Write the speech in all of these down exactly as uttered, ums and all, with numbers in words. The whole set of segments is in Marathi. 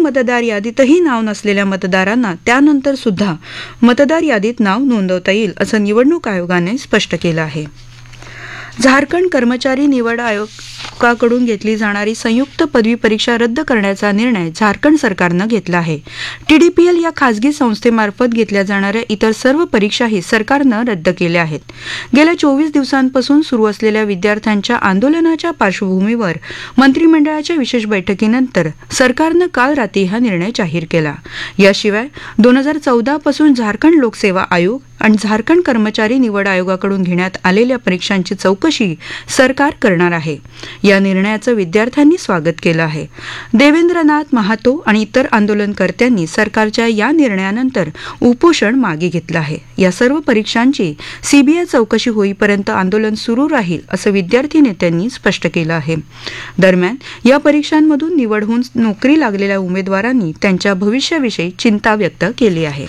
मतदार यादीतही नाव नसलेल्या मतदारांना त्यानंतर सुद्धा मतदार यादीत नाव नोंदवता येईल असं निवडणूक आयोगाने स्पष्ट केलं आहे. झारखंड कर्मचारी निवड आयोगाकडून घेतली जाणारी संयुक्त पदवी परीक्षा रद्द करण्याचा निर्णय झारखंड सरकारनं घेतला आहे. टीडीपीएल या खासगी संस्थेमार्फत घेतल्या जाणाऱ्या इतर सर्व परीक्षाही सरकारनं रद्द केल्या आहेत. गेल्या चोवीस दिवसांपासून सुरू असलेल्या विद्यार्थ्यांच्या आंदोलनाच्या पार्श्वभूमीवर मंत्रिमंडळाच्या विशेष बैठकीनंतर सरकारनं काल रात्री हा निर्णय जाहीर केला. याशिवाय दोन हजार चौदा पासून झारखंड लोकसेवा आयोग आणि झारखंड कर्मचारी निवड आयोगाकडून घेण्यात आलेल्या परीक्षांची चौकशी सरकार करणार आहे. या निर्णयाचं विद्यार्थ्यांनी स्वागत केलं आहे. देवेंद्रनाथ महातो आणि इतर आंदोलनकर्त्यांनी सरकारच्या या निर्णयानंतर उपोषण मागे घेतलं आहे. या सर्व परीक्षांची सीबीआय चौकशी होईपर्यंत आंदोलन सुरू राहील असं विद्यार्थी नेत्यांनी स्पष्ट केलं आहे. दरम्यान या परीक्षांमधून निवड होऊन नोकरी लागलेल्या उमेदवारांनी त्यांच्या भविष्याविषयी चिंता व्यक्त केली आहे.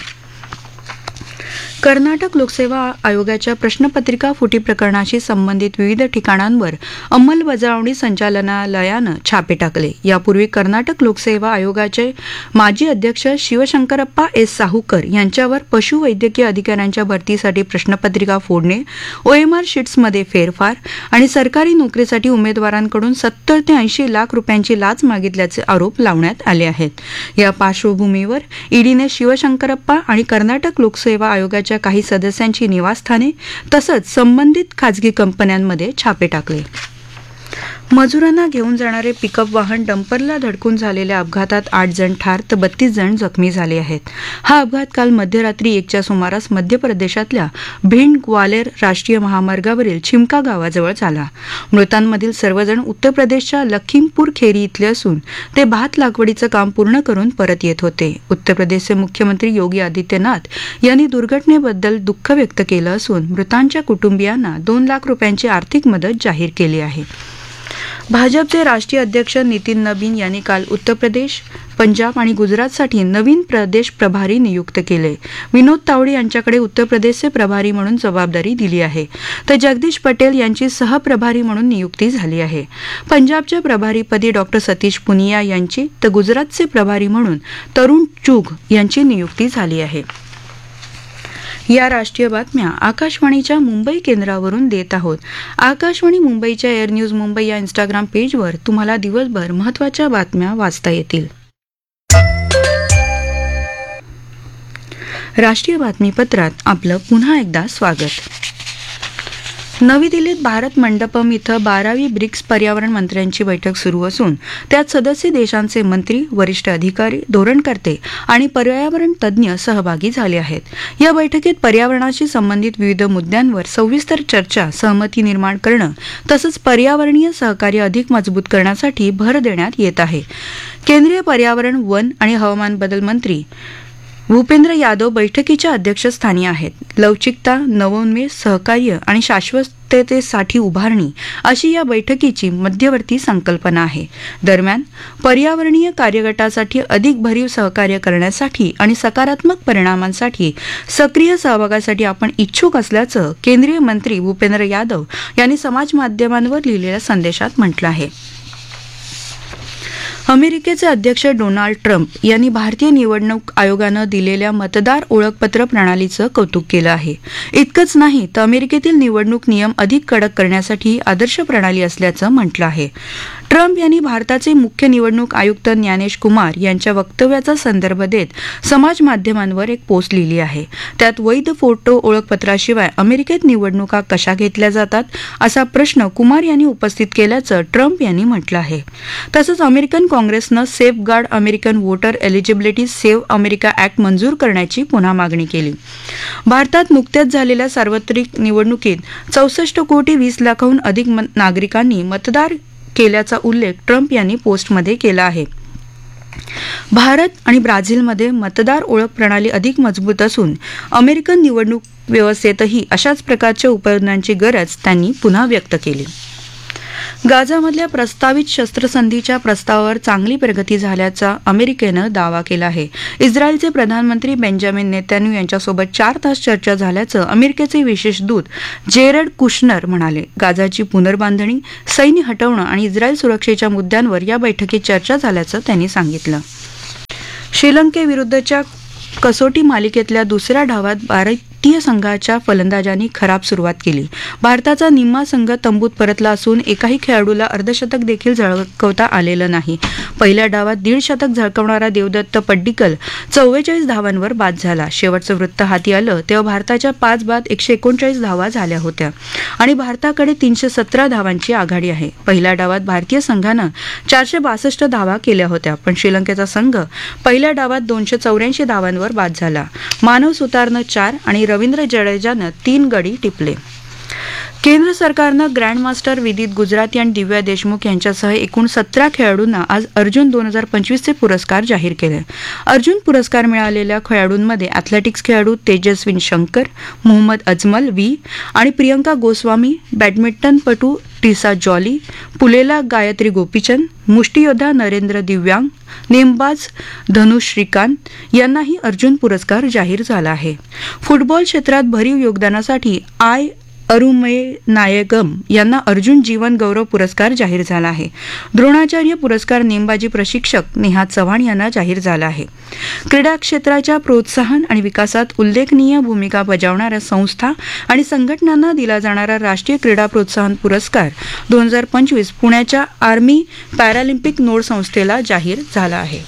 कर्नाटक लोकसेवा आयोगाच्या प्रश्नपत्रिका फुटी प्रकरणाशी संबंधित विविध ठिकाणांवर अंमलबजावणी संचालनालयानं छापे टाकले. यापूर्वी कर्नाटक लोकसेवा आयोगाचे माजी अध्यक्ष शिवशंकरप्पा एस साहूकर यांच्यावर पशुवैद्यकीय अधिकाऱ्यांच्या भरतीसाठी प्रश्नपत्रिका फोडणे, ओएमआर शीट्समध्ये फेरफार आणि सरकारी नोकरीसाठी उमेदवारांकडून सत्तर ते ऐंशी लाख रुपयांची लाच मागितल्याचे आरोप लावण्यात आले आहेत. या पार्श्वभूमीवर ईडीने शिवशंकरप्पा आणि कर्नाटक लोकसेवा आयोगाच्या काही सदस्यांची निवासस्थाने तसंच संबंधित खाजगी कंपन्यांमध्ये छापे टाकले. मजुरांना घेऊन जाणारे पिकअप वाहन डंपरला धडकून झालेल्या अपघातात आठ जण ठार तर बत्तीस जण जखमी झाले आहेत. हा अपघात काल मध्यरात्री एकच्या सुमारास मध्य प्रदेशातल्या भिंड ग्वालेर राष्ट्रीय महामार्गावरील छिमका गावाजवळ झाला. मृतांमधील सर्वजण उत्तर प्रदेशच्या लखीमपूर खेरी इथले असून ते भात लागवडीचं काम पूर्ण करून परत येत होते. उत्तर प्रदेशचे मुख्यमंत्री योगी आदित्यनाथ यांनी दुर्घटनेबद्दल दुःख व्यक्त केलं असून मृतांच्या कुटुंबियांना दोन लाख रुपयांची आर्थिक मदत जाहीर केली आहे. भाजपचे राष्ट्रीय अध्यक्ष नितीन नबीन यांनी काल उत्तर प्रदेश, पंजाब आणि गुजरातसाठी नवीन प्रदेश प्रभारी नियुक्त केले. विनोद तावडे यांच्याकडे उत्तर प्रदेशचे प्रभारी म्हणून जबाबदारी दिली आहे तर जगदीश पटेल यांची सहप्रभारी म्हणून नियुक्ती झाली आहे. पंजाबच्या प्रभारीपदी डॉक्टर सतीश पुनिया यांची तर गुजरातचे प्रभारी म्हणून तरुण चुघ यांची नियुक्ती झाली आहे. या राष्ट्रीय बातम्या आकाशवाणीच्या मुंबई केंद्रावरून देत आहोत. आकाशवाणी मुंबईच्या एअर न्यूज मुंबई या इंस्टाग्राम पेजवर तुम्हाला दिवसभर महत्त्वाच्या बातम्या वाचता येतील. राष्ट्रीय बातमीपत्रात आपलं पुन्हा एकदा स्वागत. नवी दिल्लीत भारत मंडपम इथं बारावी ब्रिक्स पर्यावरण मंत्र्यांची बैठक सुरू असून त्यात सदस्य देशांचे मंत्री, वरिष्ठ अधिकारी, धोरणकर्ते आणि पर्यावरण तज्ज्ञ सहभागी झाले आहेत. या बैठकीत पर्यावरणाशी संबंधित विविध मुद्द्यांवर सविस्तर चर्चा, सहमती निर्माण करणं तसंच पर्यावरणीय सहकार्य अधिक मजबूत करण्यासाठी भर देण्यात येत आहे. केंद्रीय पर्यावरण, वन आणि हवामान बदल मंत्री भूपेंद्र यादव बैठकीच्या अध्यक्षस्थानी आहेत. लवचिकता, नवोन्मेष, सहकार्य आणि शाश्वततेसाठी उभारणी अशी या बैठकीची मध्यवर्ती संकल्पना आहे. दरम्यान पर्यावरणीय कार्यगटासाठी अधिक भरीव सहकार्य करण्यासाठी आणि सकारात्मक परिणामांसाठी सक्रिय सहभागासाठी आपण इच्छुक असल्याचं केंद्रीय मंत्री भूपेंद्र यादव यांनी समाज माध्यमांवर लिहिलेल्या संदेशात म्हटलं आहे. अमेरिकेचे अध्यक्ष डोनाल्ड ट्रम्प यांनी भारतीय निवडणूक आयोगानं दिलेल्या मतदार ओळखपत्र प्रणालीचं कौतुक केलं आहे. इतकंच नाही तर अमेरिकेतील निवडणूक नियम अधिक कडक करण्यासाठी आदर्श प्रणाली असल्याचं म्हटलं आहे. ट्रम्प यांनी भारताचे मुख्य निवडणूक आयुक्त ज्ञानेश कुमार यांच्या वक्तव्याचा संदर्भ देत समाज माध्यमांवर एक पोस्ट लिहिली आहे. त्यात वैध फोटो ओळखपत्राशिवाय अमेरिकेत निवडणुका कशा घेतल्या जातात असा प्रश्न कुमार यांनी उपस्थित केल्याचं ट्रम्प यांनी म्हटलं आहे. तसंच अमेरिकन काँग्रेसनं safe guard American voter eligibility save America act मंजूर करण्याची पुन्हा मागणी केली. भारतात नुकत्याच झालेल्या सार्वत्रिक निवडणुकीत चौसष्ट कोटी वीस लाखाहून अधिक नागरिकांनी मतदार केल्याचा उल्लेख ट्रम्प यांनी पोस्टमध्ये केला आहे. भारत आणि ब्राझीलमध्ये मतदार ओळख प्रणाली अधिक मजबूत असून अमेरिकन निवडणूक व्यवस्थेतही अशाच प्रकारच्या उपयोजनांची गरज त्यांनी पुन्हा व्यक्त केली. गाझामधल्या प्रस्तावित शस्त्रसंधीच्या प्रस्तावावर चांगली प्रगती झाल्याचा अमेरिकेनं दावा केला आहे. इस्रायलचे प्रधानमंत्री बेंजामिन नेतान्याहू यांच्यासोबत चार तास चर्चा झाल्याचं अमेरिकेचे विशेष दूत जेरड कुशनर म्हणाले. गाझाची पुनर्बांधणी, सैन्य हटवणं आणि इस्रायल सुरक्षेच्या मुद्द्यांवर या बैठकीत चर्चा झाल्याचं त्यांनी सांगितलं. श्रीलंकेविरुद्धच्या कसोटी मालिकेतल्या दुसऱ्या डावात भारतीय संघाच्या फलंदाजांनी खराब सुरुवात केली. भारताचा निम्मा संघ तंबूत परतला असून एकाही खेळाडूला अर्धशतक देखील झळकवता आलेलं नाही. पहिल्या डावात दीड शतक झळकवणारा देवदत्त पड्डीकल चव्वेचाळीस धावांवर बाद झाला. शेवटचं वृत्त हाती आलं तेव्हा भारताच्या पाच बाद एकशे एकोणचाळीस धावा झाल्या होत्या आणि भारताकडे तीनशे सतरा धावांची आघाडी आहे. पहिल्या डावात भारतीय संघानं चारशे बासष्ट धावा केल्या होत्या, पण श्रीलंकेचा संघ पहिल्या डावात दोनशे चौऱ्याऐंशी धावांवर बाद झाला. मानव सुतारनं चार आणि रवींद्र जडेजानं तीन गडी टिपले. केंद्र सरकारनं ग्रँडमास्टर विदित गुजराती आणि दिव्या देशमुख यांच्यासह एकूण सतरा खेळाडूंना आज अर्जुन दोन हजार पंचवीसचे पुरस्कार जाहीर केले. अर्जुन पुरस्कार मिळालेल्या खेळाडूंमध्ये अॅथलेटिक्स खेळाडू तेजस्विन शंकर, मोहम्मद अजमल व्ही आणि प्रियंका गोस्वामी, बॅडमिंटनपटू टिसा जॉली, पुलेला गायत्री गोपीचंद, मुष्टियोद्धा नरेंद्र दिव्यांग, नेमबाज धनुष श्रीकांत यांनाही अर्जुन पुरस्कार जाहीर झाला आहे. फुटबॉल क्षेत्रात भरीव योगदानासाठी आय अरुमनायगम यांना अर्जुन जीवन गौरव पुरस्कार जाहीर झाला आहे. द्रोणाचार्य पुरस्कार नेमबाजी प्रशिक्षक नेहा चव्हाण यांना जाहीर झाला आहे. क्रीडा क्षेत्राच्या प्रोत्साहन आणि विकासात उल्लेखनीय भूमिका बजावणाऱ्या संस्था आणि संघटनांना दिला जाणारा राष्ट्रीय क्रीडा प्रोत्साहन पुरस्कार दोन हजार पंचवीस पुण्याच्या आर्मी पॅरालिम्पिक नोड संस्थेला जाहीर झाला आहे.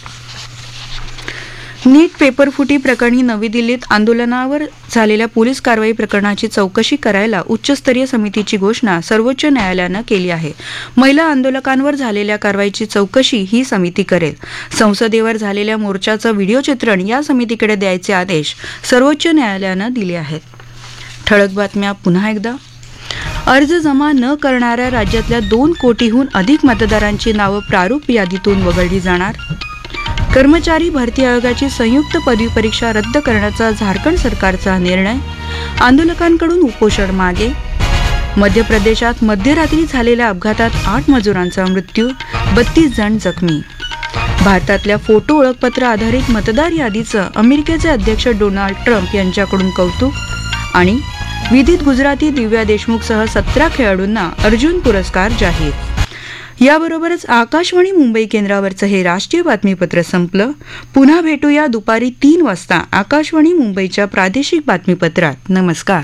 नीट पेपरफुटी प्रकरणी नवी दिल्लीत आंदोलनावर झालेल्या पोलीस कारवाई प्रकरणाची चौकशी करायला उच्चस्तरीय समितीची घोषणा सर्वोच्च न्यायालयानं केली आहे. महिला आंदोलकांवर झालेल्या कारवाईची चौकशी ही समिती करेल. संसदेवर झालेल्या मोर्चाचं व्हिडिओ चित्रण या समितीकडे द्यायचे आदेश सर्वोच्च न्यायालयानं दिले आहेत. ठळक बातम्या पुन्हा एकदा. अर्ज जमा न करणाऱ्या राज्यातल्या दोन कोटीहून अधिक मतदारांची नावं प्रारूप यादीतून वगळली जाणार. कर्मचारी भरती आयोगाची संयुक्त पदवी परीक्षा रद्द करण्याचा झारखंड सरकारचा निर्णय. आंदोलकांकडून उपोषण मागे. मध्य प्रदेशात मध्यरात्री झालेल्या अपघातात आठ मजुरांचा मृत्यू, बत्तीस जण जखमी. भारतातल्या फोटो ओळखपत्र आधारित मतदार यादीचं अमेरिकेचे अध्यक्ष डोनाल्ड ट्रम्प यांच्याकडून कौतुक. आणि विदित गुजराती, दिव्या देशमुखसह सतरा खेळाडूंना अर्जुन पुरस्कार जाहीर. याबरोबरच आकाशवाणी मुंबई केंद्रावरचं हे राष्ट्रीय बातमीपत्र संपलं. पुन्हा भेटूया दुपारी तीन वाजता आकाशवाणी मुंबईच्या प्रादेशिक बातमीपत्रात. नमस्कार.